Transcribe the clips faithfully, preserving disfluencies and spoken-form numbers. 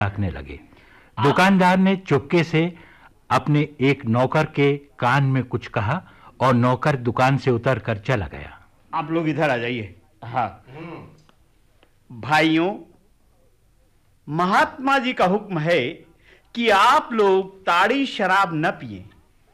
ताकने लगे। दुकानदार ने चुपके से अपने एक नौकर के कान में कुछ कहा और नौकर दुकान से उतरकर चला गया। आप लोग इधर आ जाइए। हाँ भाइयों, महात्मा जी का हुक्म है कि आप लोग ताड़ी शराब न पिए।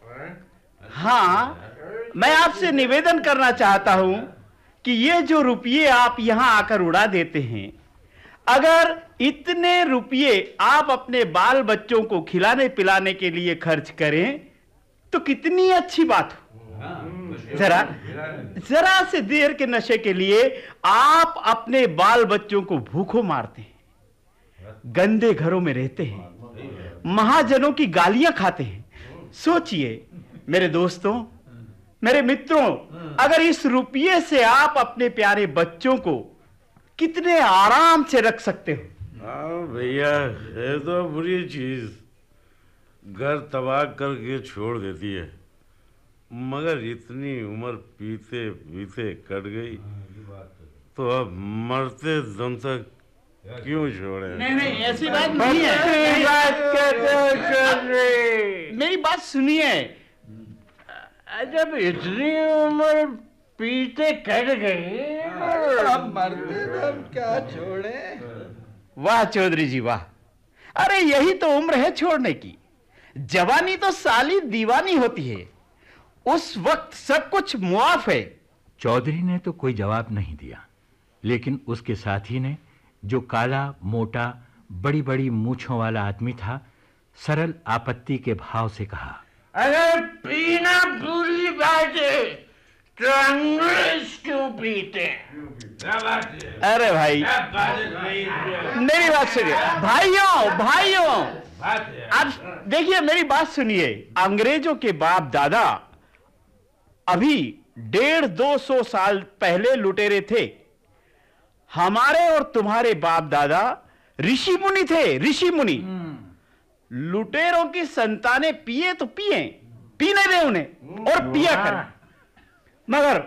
हाँ, मैं आपसे निवेदन करना चाहता हूं कि ये जो रुपये आप यहां आकर उड़ा देते हैं, अगर इतने रुपये आप अपने बाल बच्चों को खिलाने पिलाने के लिए खर्च करें तो कितनी अच्छी बात हो। जरा जरा से देर के नशे के लिए आप अपने बाल बच्चों को भूखों मारते हैं, गंदे घरों में रहते हैं, महाजनों की गालियां खाते हैं। सोचिए मेरे दोस्तों, मेरे मित्रों, अगर इस रुपये से आप अपने प्यारे बच्चों को कितने आराम से रख सकते हो। हाँ भैया, ये तो बुरी चीज घर तबाह करके छोड़ देती है, मगर इतनी उम्र पीते पीते कट गई तो अब मरते दम तक क्यों छोड़े। नहीं नहीं, ऐसी बात नहीं है। मेरी बात सुनिए। जब इतनी उम्र पीते कट गई अब मरते दम क्या छोड़े। वाह चौधरी जी वाह, अरे यही तो उम्र है छोड़ने की। जवानी तो साली दीवानी होती है, उस वक्त सब कुछ मुआफ है। चौधरी ने तो कोई जवाब नहीं दिया, लेकिन उसके साथी ने, जो काला मोटा बड़ी बड़ी मूंछों वाला आदमी था, सरल आपत्ति के भाव से कहा, अगर पीना बुरी बात है तो अंग्रेज क्यों पीते? अरे भाई मेरी बात सुनिए। भाइयों भाइयों आप देखिए, मेरी बात सुनिए। अंग्रेजों के बाप दादा अभी डेढ़ दो सौ साल पहले लुटेरे थे। हमारे और तुम्हारे बाप दादा ऋषि मुनि थे, ऋषि मुनि। लुटेरों की संतानें पिए तो पिए, पीने दे उन्हें और पिया कर, मगर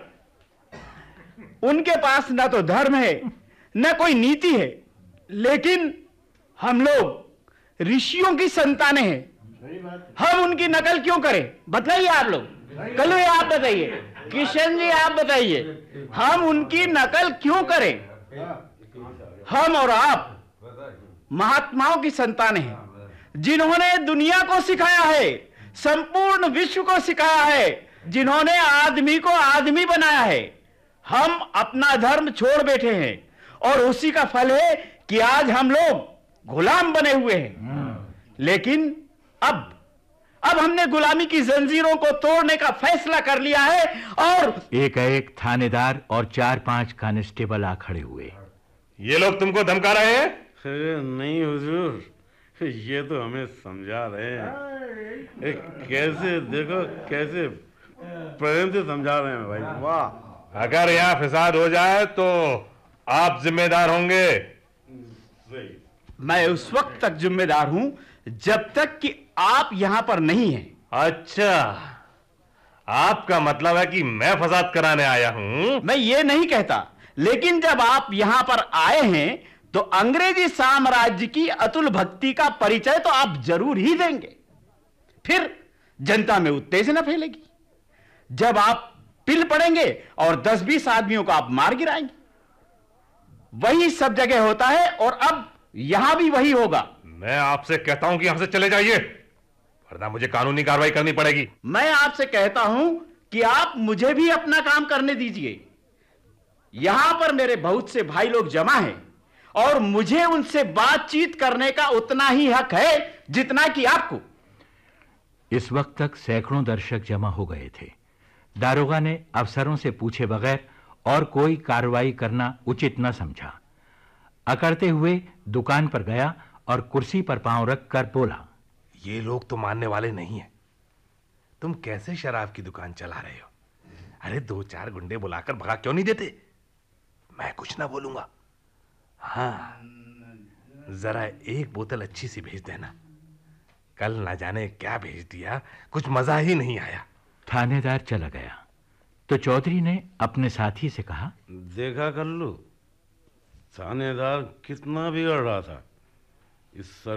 उनके पास ना तो धर्म है न कोई नीति है। लेकिन हम लोग ऋषियों की संतानें हैं, हम उनकी नकल क्यों करें? बताइए आप लोग, कल आप बताइए, किशन जी आप बताइए, हम उनकी नकल क्यों करें? हम और आप महात्माओं की संतानें हैं, जिन्होंने दुनिया को सिखाया है, संपूर्ण विश्व को सिखाया है, जिन्होंने आदमी को आदमी बनाया है। हम अपना धर्म छोड़ बैठे हैं और उसी का फल है कि आज हम लोग गुलाम बने हुए हैं। लेकिन अब अब हमने गुलामी की जंजीरों को तोड़ने का फैसला कर लिया है। और एक एक थानेदार और चार पांच कांस्टेबल आ खड़े हुए। ये लोग तुमको धमका रहे हैं? नहीं हुजूर, ये तो हमें समझा रहे हैं। एक कैसे देखो, कैसे प्रेम से समझा रहे हैं भाई। वाह, अगर यहाँ फिसाद हो जाए तो आप जिम्मेदार होंगे। मैं उस वक्त तक जिम्मेदार हूं जब तक कि आप यहां पर नहीं हैं। अच्छा, आपका मतलब है कि मैं फसाद कराने आया हूं? मैं ये नहीं कहता, लेकिन जब आप यहां पर आए हैं तो अंग्रेजी साम्राज्य की अतुल भक्ति का परिचय तो आप जरूर ही देंगे। फिर जनता में उत्तेजना फैलेगी। जब आप पिल पड़ेंगे और दस बीस आदमियों को आप मार गिराएंगे। वही सब जगह होता है और अब यहां भी वही होगा। मैं आपसे कहता हूं कि यहां से चले जाइए, वरना मुझे कानूनी कार्रवाई करनी पड़ेगी। मैं आपसे कहता हूं कि आप मुझे भी अपना काम करने दीजिए। यहां पर मेरे बहुत से भाई लोग जमा हैं और मुझे उनसे बातचीत करने का उतना ही हक है जितना कि आपको। इस वक्त तक सैकड़ों दर्शक जमा हो गए थे। दारोगा ने अफसरों से पूछे बगैर और कोई कार्रवाई करना उचित न समझा। अकड़ते हुए दुकान पर गया और कुर्सी पर पांव रखकर बोला, ये लोग तो मानने वाले नहीं हैं। तुम कैसे शराब की दुकान चला रहे हो? अरे दो चार गुंडे बुलाकर भगा क्यों नहीं देते? मैं कुछ ना बोलूंगा। हाँ, जरा एक बोतल अच्छी सी भेज देना। कल ना जाने क्या भेज दिया, कुछ मजा ही नहीं आया। थानेदार चला गया तो चौधरी ने अपने साथी से कहा, देखा कल्लू, थानेदार कितना बिगड़ रहा था। इस